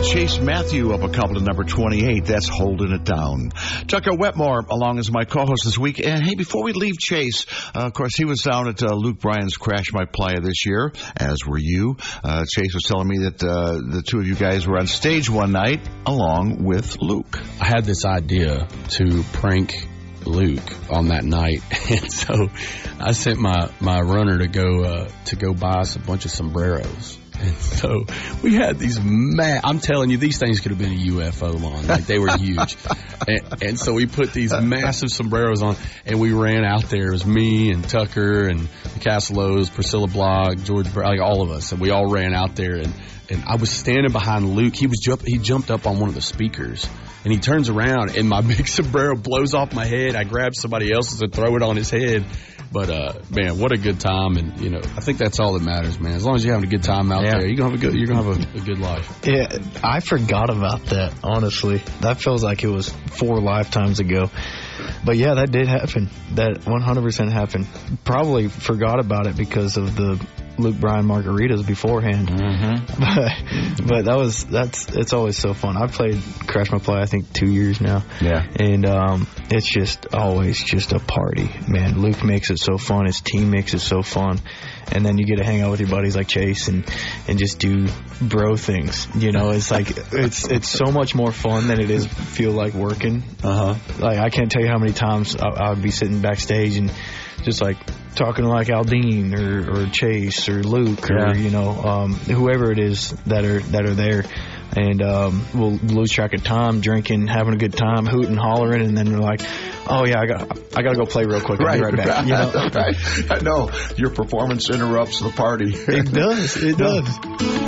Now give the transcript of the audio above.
Chase Matthew up a couple to number 28. That's Holding It Down. Tucker Wetmore along as my co-host this week. And hey, before we leave Chase, of course, he was down at Luke Bryan's Crash My Playa this year, as were you. Chase was telling me that the two of you guys were on stage one night along with Luke. I had this idea to prank Luke on that night, and so I sent my runner to go buy us a bunch of sombreros. And so we had these I'm telling you, these things could have been a UFO lawn. Like, they were huge. And so we put these massive sombreros on, and we ran out there. It was me and Tucker and the Castellos, Priscilla Block, George, like all of us. And we all ran out there, and I was standing behind Luke. He jumped up on one of the speakers, and he turns around, and my big sombrero blows off my head. I grab somebody else's and throw it on his head. But man, what a good time! And I think that's all that matters, man. As long as you're having a good time out there, you're gonna have a good life. Yeah, I forgot about that. Honestly, that feels like it was 4 lifetimes ago. But yeah, that did happen. That 100% happened. Probably forgot about it because of the Luke Bryan margaritas beforehand. Mm-hmm. But it's always so fun. I've played Crash My Playa, I think 2 years now. Yeah. And it's just always just a party, man. Luke makes it so fun. His team makes it so fun. And then you get to hang out with your buddies like Chase and just do bro things. It's like it's so much more fun than it is feel like working. Like, I can't tell you how many times I would be sitting backstage and just like talking to like Aldine or Chase or Luke or whoever it is that are there, and we'll lose track of time, drinking, having a good time, hooting, hollering, and then we're like, oh yeah, I gotta go play real quick. I'll be right back. Right. I know your performance interrupts the party. It does.